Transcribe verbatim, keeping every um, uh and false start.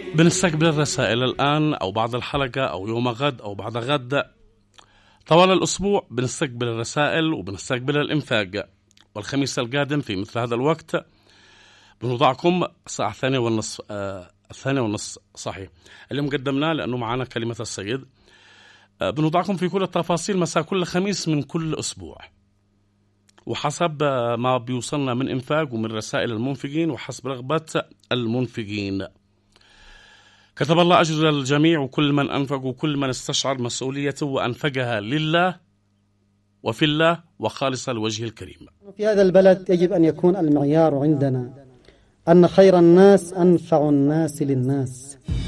بنستقبل الرسائل الآن أو بعد الحلقة أو يوم غد أو بعد غد. طوال الأسبوع بنستقبل الرسائل وبنستقبل الإنفاق، والخميس القادم في مثل هذا الوقت بنوضعكم الساعة الثانية والنصف آه الثانية والنصف صحيح اليوم قدمناه لأنه معنا كلمة السيد. آه بنوضعكم في كل التفاصيل مساء كل خميس من كل أسبوع، وحسب آه ما بيوصلنا من إنفاق ومن رسائل المنفقين وحسب رغبة المنفقين. كتب الله أجر الجميع وكل من أنفق وكل من استشعر مسؤوليته وأنفقها لله وفي الله وخالصة لوجه الكريم. في هذا البلد يجب أن يكون المعيار عندنا أن خير الناس أنفع الناس للناس.